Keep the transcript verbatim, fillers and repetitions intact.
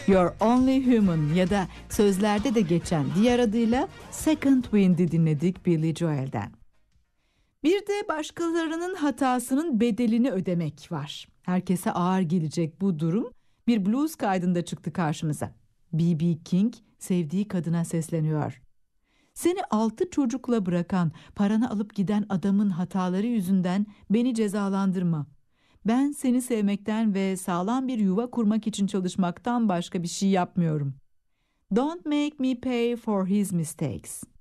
You're Only Human ya da sözlerde de geçen diğer adıyla Second Wind'i dinledik Billy Joel'den. Bir de başkalarının hatasının bedelini ödemek var. Herkese ağır gelecek bu durum bir blues kaydında çıktı karşımıza. B B. King sevdiği kadına sesleniyor. Seni altı çocukla bırakan, paranı alıp giden adamın hataları yüzünden beni cezalandırma. Ben seni sevmekten ve sağlam bir yuva kurmak için çalışmaktan başka bir şey yapmıyorum. Don't make me pay for his mistakes.